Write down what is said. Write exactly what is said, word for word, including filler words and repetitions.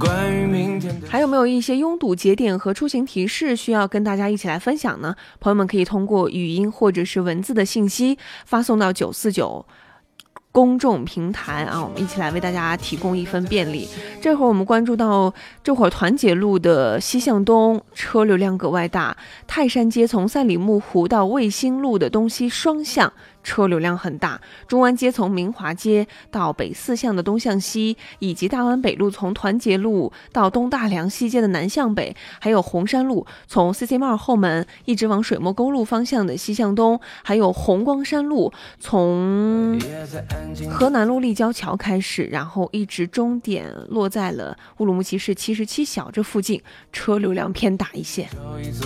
还有没有一些拥堵节点和出行提示需要跟大家一起来分享呢？朋友们可以通过语音或者是文字的信息发送到九四九公众平台啊，我们一起来为大家提供一份便利。这会儿我们关注到这会儿团结路的西向东车流量格外大，泰山街从赛里木湖到卫星路的东西双向车流量很大，中湾街从明华街到北四巷的东向西，以及大湾北路从团结路到东大梁西街的南向北，还有红山路从 C C Mall 后门一直往水墨沟路方向的西向东，还有红光山路从河南路立交桥开始，然后一直终点落在了乌鲁木齐市七十七小这附近，车流量偏大一些。